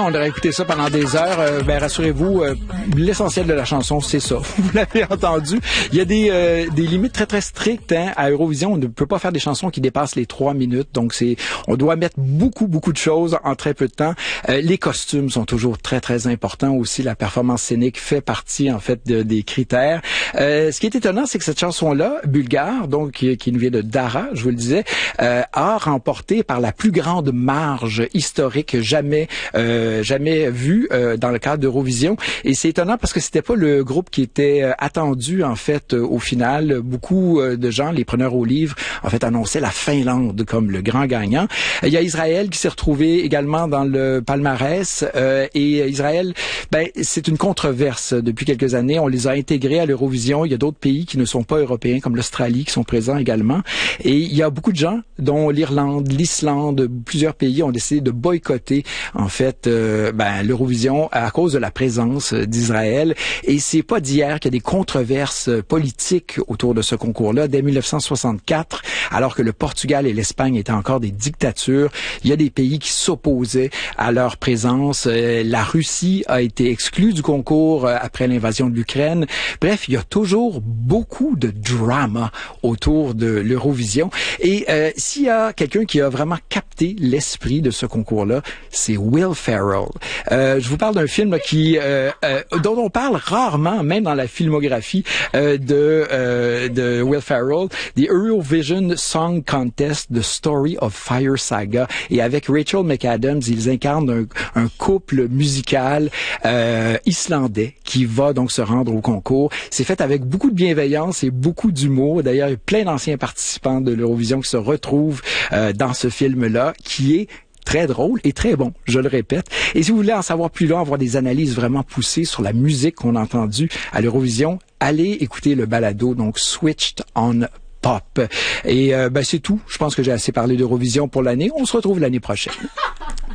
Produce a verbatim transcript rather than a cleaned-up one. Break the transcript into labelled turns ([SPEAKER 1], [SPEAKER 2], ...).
[SPEAKER 1] on aurait écouté ça pendant des heures. Euh, ben, rassurez-vous, euh, l'essentiel de la chanson, c'est ça. Vous l'avez entendu. Il y a des, euh, des limites très, très strictes hein, à Eurovision. On ne peut pas faire des chansons qui dépassent les trois minutes. Donc, c'est, on doit mettre beaucoup, beaucoup de choses en très peu de temps. Euh, les costumes sont toujours très, très importants aussi. La performance scénique fait partie, en fait, de, des critères. Euh, ce qui est étonnant, c'est que cette chanson-là, bulgare, donc qui, qui nous vient de Dara, je vous le disais, euh, a remporté par la plus grande marge historique jamais euh, jamais vue euh, dans le cadre d'Eurovision. Et c'est étonnant parce que c'était pas le groupe qui était euh, attendu en fait euh, au final. Beaucoup euh, de gens, les preneurs au livre, en fait annonçaient la Finlande comme le grand gagnant. Il y a Israël qui s'est retrouvé également dans le palmarès euh, et Israël, ben c'est une controverse depuis quelques années. On les a intégrés à l'Eurovision. Il y a d'autres pays qui ne sont pas européens comme l'Australie qui sont présents également. Et il y a beaucoup de gens, dont l'Irlande, l'Islande, plusieurs pays ont décidé de boycotter en fait euh, ben, l'Eurovision à cause de la présence d'Israël. Et c'est pas d'hier qu'il y a des controverses politiques autour de ce concours-là. Dès mille neuf cent soixante-quatre, alors que le Portugal et l'Espagne étaient encore des dictatures, il y a des pays qui s'opposaient à leur présence. Euh, la Russie a été exclue du concours euh, après l'invasion de l'Ukraine. Bref, il y a toujours beaucoup de drama autour de l'Eurovision. Et euh, s'il y a quelqu'un qui a vraiment capté l'esprit de ce concours-là, c'est Will Ferrell. Euh, je vous parle d'un film là, qui euh, euh, dont on parle rarement, même dans la filmographie euh, de euh, de Will Ferrell, The Eurovision Song Contest, The Story of Fire Saga. Et avec Rachel McAdams, ils incarnent un, un couple musical euh, islandais qui va donc se rendre au concours. C'est fait avec beaucoup de bienveillance et beaucoup d'humour. D'ailleurs, il y a plein d'anciens participants de l'Eurovision qui se retrouvent euh, dans ce film-là, qui est très drôle et très bon, je le répète. Et si vous voulez en savoir plus long, avoir des analyses vraiment poussées sur la musique qu'on a entendue à l'Eurovision, allez écouter le balado, donc Switched on Pop. Et euh, ben c'est tout. Je pense que j'ai assez parlé d'Eurovision pour l'année. On se retrouve l'année prochaine.